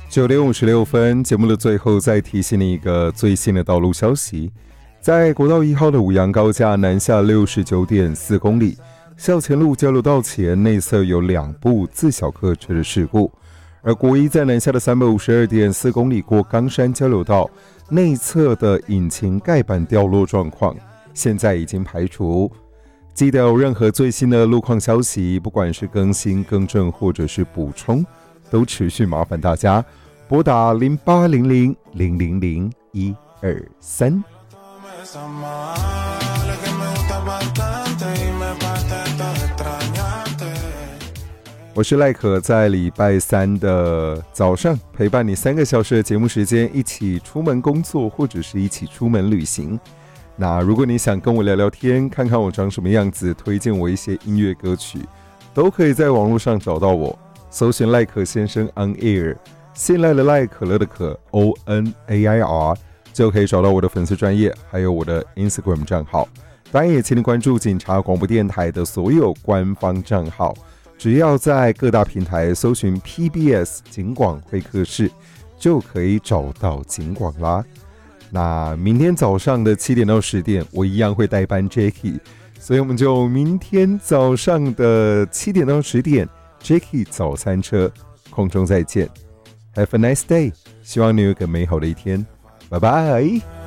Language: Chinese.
9点56分，节目的最后再提醒你一个最新的道路消息。在国道1号的五杨高架南下69.4公里，校前路交流道前内侧有2部自小客车的事故，而国一在南下的352.4公里过冈山交流道内侧的引擎盖板掉落状况，现在已经排除。记得有任何最新的路况消息，不管是更新、更正或者是补充，都持续麻烦大家拨打0800000123。我是赖可，在礼拜3的早上陪伴你3个小时的节目时间，一起出门工作或者是一起出门旅行。那如果你想跟我聊聊天，看看我长什么样子，推荐我一些音乐歌曲，都可以在网络上找到我，搜寻赖可先生 on air， 信赖的赖，可乐的可 ONAIR， 就可以找到我的粉丝专页，还有我的 Instagram 账号。当然也请你关注警察广播电台的所有官方账号，只要在各大平台搜寻 PBS 警广会客室，就可以找到警广啦。那明天早上的7点到10点，我一样会代班 Jacky， 所以我们就明天早上的7点到10点 Jacky 早餐车空中再见。Have a nice day， 希望你有一个美好的一天，拜拜。